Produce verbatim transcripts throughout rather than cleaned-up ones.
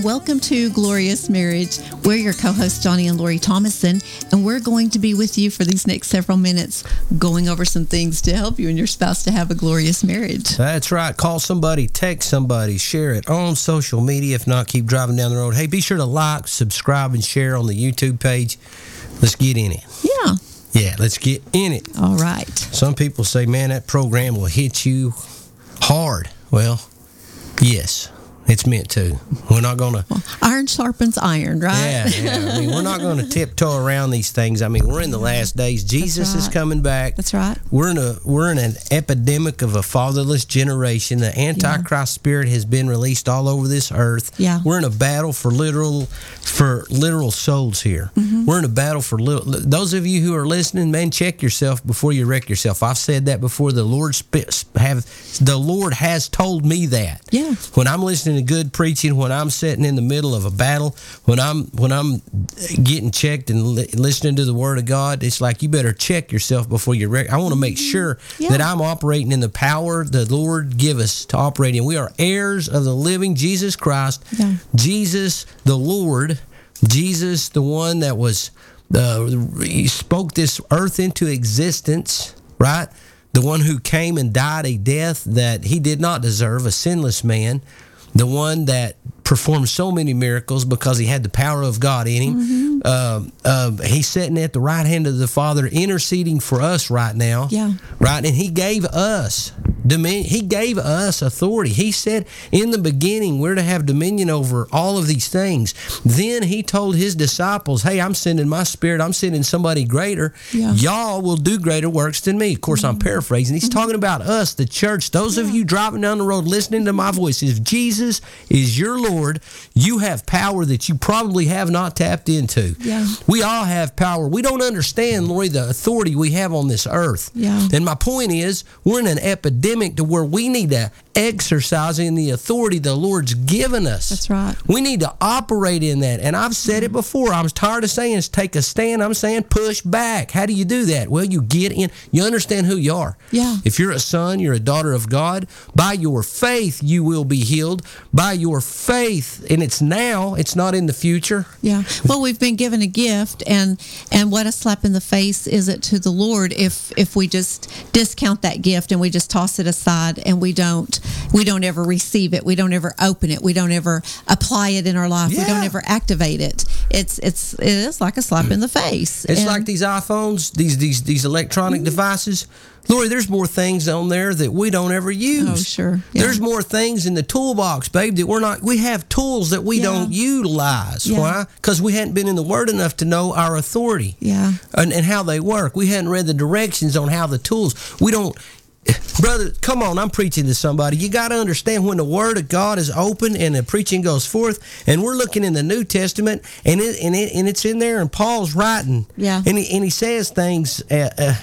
and welcome to Glorious Marriage. We're your co-hosts, Johnny and Lori Thomason, and we're going to be with you for these next several minutes, going over some things to help you and your spouse to have a glorious marriage. That's right. Call somebody, text somebody, share it on social media. If not, keep driving down the road. Hey, be sure to like, subscribe, and share on the YouTube page. Let's get in it. Yeah. Yeah, let's get in it. All right. Some people say, man, that program will hit you hard. Well, yes. It's meant to. We're not going to... Well, iron sharpens iron, right? Yeah, yeah. I mean, we're not going to tiptoe around these things. I mean, we're in the last days. Jesus right. is coming back. That's right. We're in a we're in an epidemic of a fatherless generation. The Antichrist yeah. spirit has been released all over this earth. Yeah. We're in a battle for literal for literal souls here. Mm-hmm. We're in a battle for little. Those of you who are listening, man, check yourself before you wreck yourself. I've said that before. The Lord have the Lord has told me that. Yeah. When I'm listening to good preaching, when I'm sitting in the middle of a battle, when I'm when I'm getting checked and li- listening to the Word of God, it's like you better check yourself before you wreck. I want to make sure yeah. that I'm operating in the power the Lord give us to operate in. We are heirs of the living Jesus Christ, yeah. Jesus the Lord, Jesus the one that was uh, he spoke this earth into existence, right? The one who came and died a death that he did not deserve, a sinless man. The one that performed so many miracles because he had the power of God in him. Mm-hmm. Uh, uh, he's sitting at the right hand of the Father, interceding for us right now. Yeah. Right, and he gave us dominion. He gave us authority. He said in the beginning we're to have dominion over all of these things. Then he told his disciples, hey, I'm sending my spirit. I'm sending somebody greater. Yeah. Y'all will do greater works than me. Of course, mm-hmm. I'm paraphrasing. He's mm-hmm. talking about us, the church. Those yeah. of you driving down the road listening to my voice, if Jesus is your Lord, you have power that you probably have not tapped into. Yeah. We all have power. We don't understand, Lori, the authority we have on this earth. Yeah. And my point is, we're in an epidemic to where we need to exercise in the authority the Lord's given us. That's right. We need to operate in that. And I've said it before. I was tired of saying take a stand. I'm saying push back. How do you do that? Well, you get in. You understand who you are. Yeah. If you're a son, you're a daughter of God. By your faith, you will be healed. By your faith, and it's now, it's not in the future. Yeah. Well, we've been given a gift, and and what a slap in the face is it to the Lord if if we just discount that gift and we just toss it aside and we don't we don't ever receive it, we don't ever open it, we don't ever apply it in our life, yeah. we don't ever activate it. It's it's it is like a slap in the face. It's and, like these iPhones, these these these electronic mm-hmm. devices. Lori, there's more things on there that we don't ever use. Oh, sure. Yeah. There's more things in the toolbox, babe, that we're not, we have tools that we yeah. don't utilize. Yeah. Why? Because we hadn't been in the Word enough to know our authority yeah. and, and how they work. We hadn't read the directions on how the tools, we don't, brother, come on, I'm preaching to somebody. You got to understand when the Word of God is open and the preaching goes forth, and we're looking in the New Testament, and it and, it, and it's in there, and Paul's writing, yeah, and he, and he says things. Uh, uh,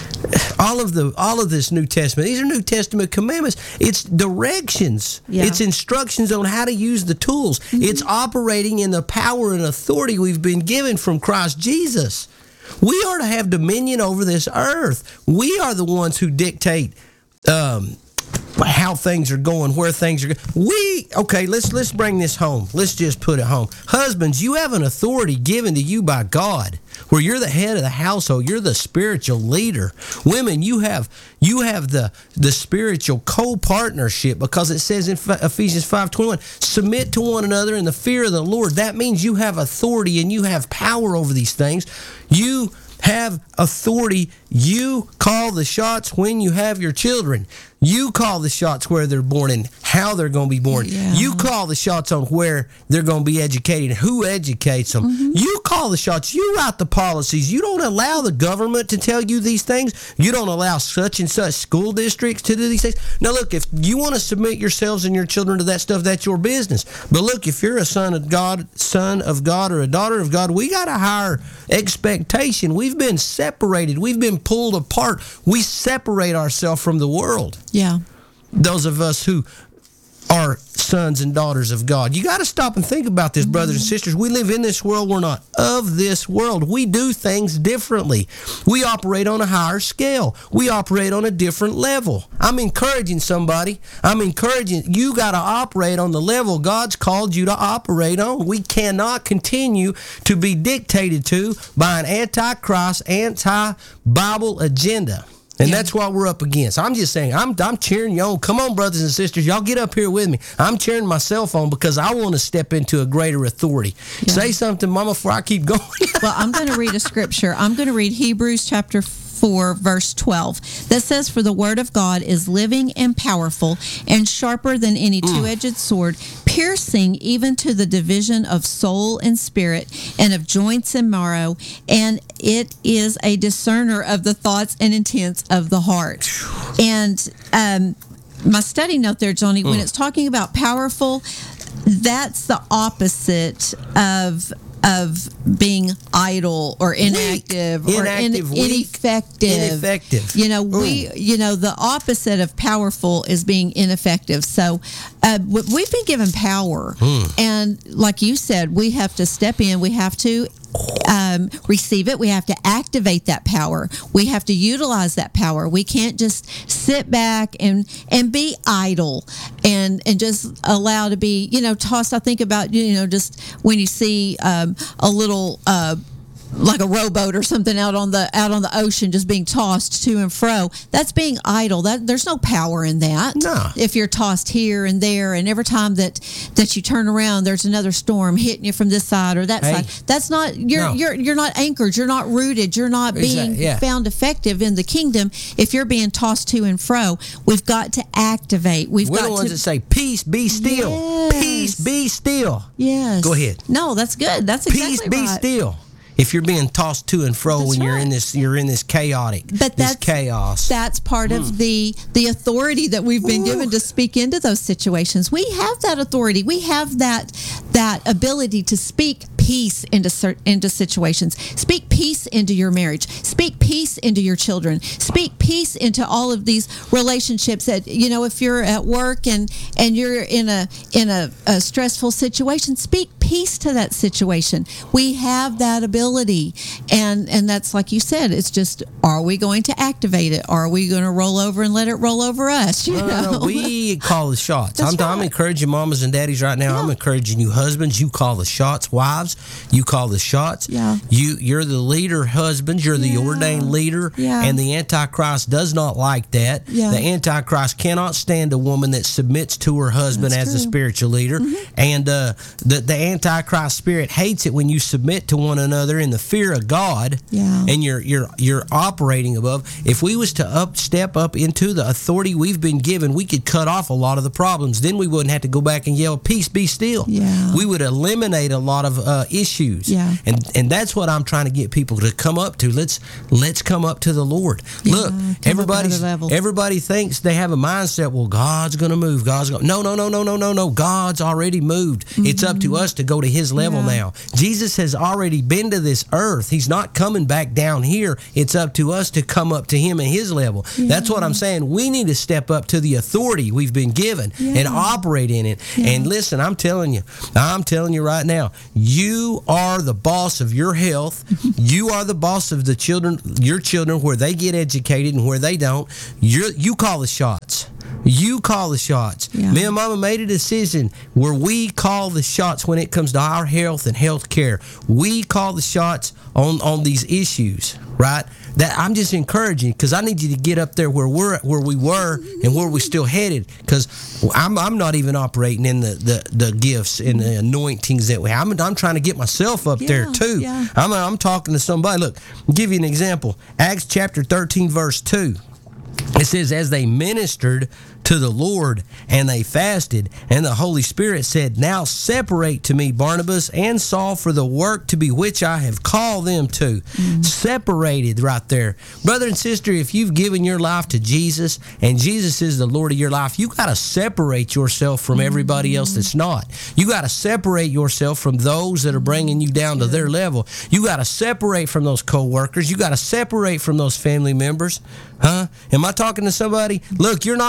all of the all of this New Testament, these are New Testament commandments. It's directions. Yeah. It's instructions on how to use the tools. Mm-hmm. It's operating in the power and authority we've been given from Christ Jesus. We are to have dominion over this earth. We are the ones who dictate um, how things are going, where things are going. We, okay, let's let's bring this home. Let's just put it home. Husbands, you have an authority given to you by God, where you're the head of the household. You're the spiritual leader. Women, you have you have the the spiritual co-partnership, because it says in Ephesians five twenty-one, submit to one another in the fear of the Lord. That means you have authority and you have power over these things. You have authority. You call the shots when you have your children. You call the shots where they're born and how they're going to be born. Yeah. You call the shots on where they're going to be educated and who educates them. Mm-hmm. You call the shots. You write the policies. You don't allow the government to tell you these things. You don't allow such and such school districts to do these things. Now, look, if you want to submit yourselves and your children to that stuff, that's your business. But look, if you're a son of God, son of God, or a daughter of God, we got a higher expectation. We've been separated. We've been pulled apart. We separate ourselves from the world. Yeah. Those of us who are sons and daughters of God. You got to stop and think about this, brothers and sisters. We live in this world. We're not of this world. We do things differently. We operate on a higher scale. We operate on a different level. I'm encouraging somebody. I'm encouraging you got to operate on the level God's called you to operate on. We cannot continue to be dictated to by an anti-Christ, anti-Bible agenda. And yeah. that's what we're up against. I'm just saying, I'm I'm cheering you on. Come on, brothers and sisters. Y'all get up here with me. I'm cheering myself on because I want to step into a greater authority. Yeah. Say something, Mama, before I keep going. Well, I'm going to read a scripture. I'm going to read Hebrews chapter four, verse twelve, that says, "For the word of God is living and powerful and sharper than any two-edged sword, piercing even to the division of soul and spirit and of joints and marrow, and it is a discerner of the thoughts and intents of the heart." And um, my study note there, Johnny, mm. when it's talking about powerful, that's the opposite of of being idle or inactive weak. or inactive, in, weak, ineffective. Ineffective. You know, we. Ooh. You know, the opposite of powerful is being ineffective. So, uh, we've been given power, mm. and like you said, we have to step in. We have to um, receive it. We have to activate that power. We have to utilize that power. We can't just sit back and and be idle and and just allow to be, you know, tossed. I think about, you know, just when you see um, a little uh, like a rowboat or something out on the out on the ocean just being tossed to and fro. That's being idle. That there's no power in that. No. If you're tossed here and there, and every time that that you turn around, there's another storm hitting you from this side or that hey. side. That's not you're No. you're you're not anchored. You're not rooted. You're not being Exactly, yeah. found effective in the kingdom if you're being tossed to and fro. We've got to activate. We've We're got the ones to that say, "Peace, be still. Yes. Peace, be still." Yes. Go ahead. No, that's good. That's exactly Peace, be right. still. If you're being tossed to and fro That's when you're right. in this, you're in this chaotic, But this that's chaos. That's part of the the authority that we've been Ooh. given to speak into those situations. We have that authority. We have that that ability to speak peace into cer- into situations. Speak peace into your marriage. Speak peace into your children. Speak peace into all of these relationships. That, you know, if you're at work and and you're in a in a, a stressful situation, speak peace to that situation. We have that ability, and and that's like you said. It's just, are we going to activate it? Are we going to roll over and let it roll over us? You No, know? no, no. We call the shots. I'm, That's I'm right. encouraging mamas and daddies right now. Yeah. I'm encouraging you husbands. You call the shots. Wives, you call the shots. Yeah. You, you're the leader, husbands. You're the Yeah. ordained leader. Yeah. And the Antichrist does not like that. Yeah. The Antichrist cannot stand a woman that submits to her husband That's as a true. spiritual leader. Mm-hmm. And uh, the, the Antichrist spirit hates it when you submit to one another in the fear of God. Yeah. And you're you're you're operating above. If we was to up step up into the authority we've been given, we could cut off a lot of the problems. Then we wouldn't have to go back and yell, "Peace, be still." Yeah. We would eliminate a lot of uh, issues. Yeah. And and that's what I'm trying to get people to come up to. Let's let's come up to the Lord. Yeah, Look, come up everybody's another level. everybody thinks they have a mindset. Well, God's going to move. God's going. No, no, no, no, no, no, no. God's already moved. Mm-hmm. It's up to us to go to His level Yeah. now. Jesus has already been to this earth. He's not coming back down here. It's up to us to come up to Him at His level. Yeah. That's what I'm saying. We need to step up to the authority we've been given Yeah. and operate in it. Yeah. And listen, I'm telling you, I'm telling you right now, you are the boss of your health. You are the boss of the children, your children, where they get educated and where they don't. You're, you call the shots. You call the shots. Yeah. Me and Mama made a decision where we call the shots when it comes to our health and health care. We call the shots on, on these issues, right? That I'm just encouraging, because I need you to get up there where we're where we were and where we're still headed. Because I'm I'm not even operating in the, the, the gifts and the anointings that we have. I'm, I'm trying to get myself up there Yeah, too. yeah. I'm I'm talking to somebody. Look, I'll give you an example. Acts chapter thirteen, verse two. It says, as they ministered to the Lord and they fasted, and the Holy Spirit said, now separate to me Barnabas and Saul for the work to be which I have called them to. Mm-hmm. Separated right there. Brother and sister, if you've given your life to Jesus and Jesus is the Lord of your life, you got to separate yourself from everybody mm-hmm. else that's not. You got to separate yourself from those that are bringing you down to their level. You got to separate from those co-workers. You got to separate from those family members. Huh? Am I talking to somebody? Look, you're not better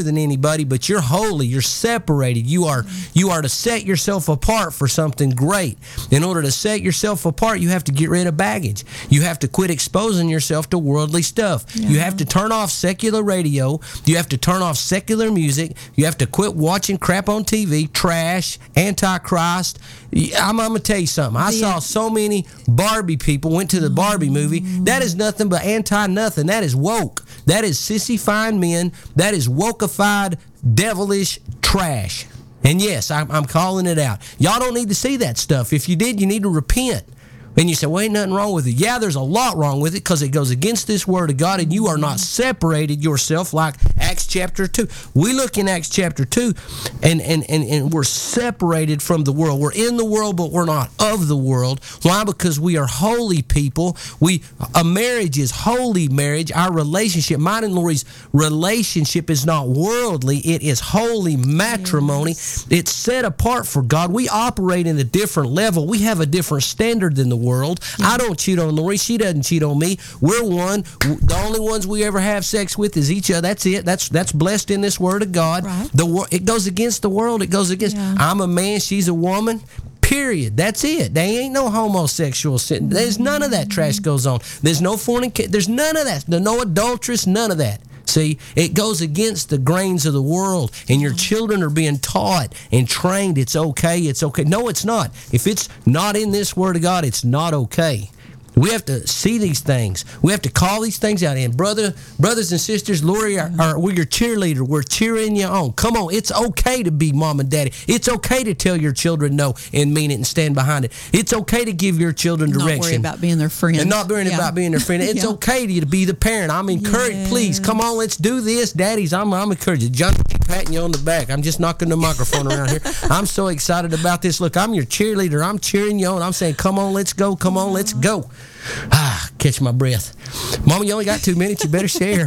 than anybody, but you're holy. You're separated. You are you are to set yourself apart for something great. In order to set yourself apart, you have to get rid of baggage. You have to quit exposing yourself to worldly stuff. Yeah. You have to turn off secular radio. You have to turn off secular music. You have to quit watching crap on T V, trash, Antichrist. I'm, I'm going to tell you something. I saw so many Barbie people went to the Barbie movie. That is nothing but anti-nothing. That is woke. That is sissy-fine men. That is wokeified, devilish trash. And yes, I'm, I'm calling it out. Y'all don't need to see that stuff. If you did, you need to repent. And you say, well, ain't nothing wrong with it. Yeah, there's a lot wrong with it because it goes against this word of God, and you are not separated yourself like Acts chapter two. We look in Acts chapter two, and, and, and, and we're separated from the world. We're in the world, but we're not of the world. Why? Because we are holy people. We A marriage is holy marriage. Our relationship, mine and Lori's relationship, is not worldly. It is holy matrimony. Yes. It's set apart for God. We operate in a different level. We have a different standard than the world. Yeah. I don't cheat on Lori. She doesn't cheat on me. We're one. The only ones we ever have sex with is each other. That's it. That's that's blessed in this word of God. Right. The it goes against the world. It goes against. Yeah. I'm a man. She's a woman. Period. That's it. There ain't no homosexual sin. There's none of that trash goes on. There's no fornication. There's none of that. There's no adulteress. None of that. See, it goes against the grains of the world, and your children are being taught and trained it's okay, it's okay. No, it's not. If it's not in this word of God, it's not okay. We have to see these things. We have to call these things out. And brother, brothers and sisters, Lori, are, are, we're your cheerleader. We're cheering you on. Come on. It's okay to be mom and daddy. It's okay to tell your children no and mean it and stand behind it. It's okay to give your children direction. Not worry about being their friend. And not worrying yeah. about being their friend. It's yeah. okay to be the parent. I'm encouraged. Yes. Please, come on, let's do this. Daddies, I'm, I'm encouraged. John, keep patting you on the back. I'm just knocking the microphone around here. I'm so excited about this. Look, I'm your cheerleader. I'm cheering you on. I'm saying, come on, let's go. Come on, let's go. Ah, catch my breath. Mama, you only got two minutes. You better share.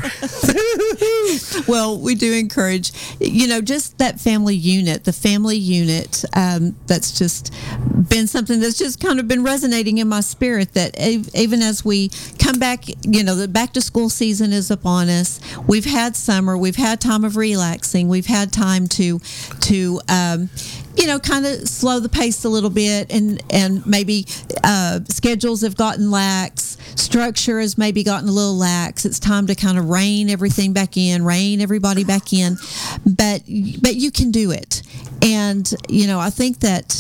Well, we do encourage, you know, just that family unit, the family unit, um, that's just been something that's just kind of been resonating in my spirit, that even as we come back, you know, the back to school season is upon us. We've had summer. We've had time of relaxing. We've had time to, to, um, you know, kind of slow the pace a little bit, and, and maybe uh, schedules have gotten lax, structure has maybe gotten a little lax. It's time to kind of rein everything back in, rein everybody back in, but but you can do it. And, you know, I think that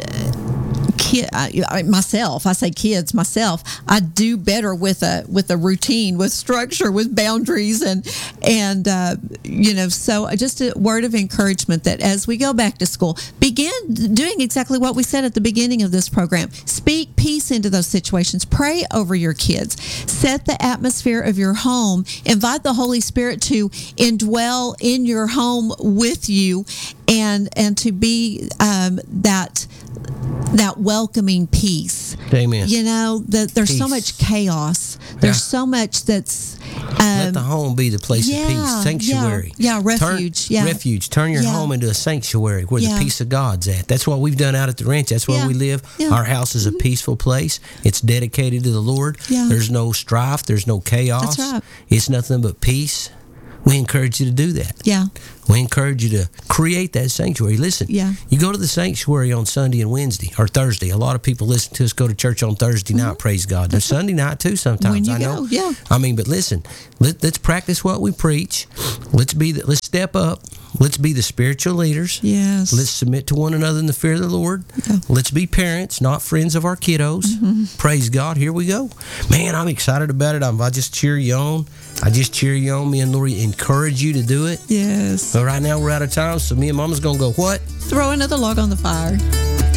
uh, kid, I, I, myself, I say kids, myself, I do better with a with a routine, with structure, with boundaries, and and uh, you know, so just a word of encouragement that as we go back to school, begin doing exactly what we said at the beginning of this program. Speak peace into those situations. Pray over your kids. Set the atmosphere of your home. Invite the Holy Spirit to indwell in your home with you, and and to be um, that that welcoming peace. Amen. You know, that there's peace. So much chaos. There's yeah. so much that's um, let the home be the place yeah, of peace, sanctuary. Yeah, yeah refuge. Turn, yeah. Refuge. Turn your yeah. home into a sanctuary where yeah. the peace of God's at. That's what we've done out at the ranch. That's where yeah. we live. Yeah. Our house is a peaceful place. It's dedicated to the Lord. Yeah. There's no strife. There's no chaos. That's right. It's nothing but peace. We encourage you to do that. Yeah. We encourage you to create that sanctuary. Listen, yeah. you go to the sanctuary on Sunday and Wednesday or Thursday. A lot of people listen to us go to church on Thursday mm-hmm. night, praise God. There's Sunday night too sometimes, when you I know. Go, yeah. I mean, but listen, let, let's practice what we preach. Let's be the, let's step up. Let's be the spiritual leaders. Yes. Let's submit to one another in the fear of the Lord. Yeah. Let's be parents, not friends of our kiddos. Mm-hmm. Praise God. Here we go. Man, I'm excited about it. I'm, I just cheer you on. I just cheer you on. Me and Lori encourage you to do it. Yes. But right now we're out of time, so me and Mama's going to go, what? Throw another log on the fire.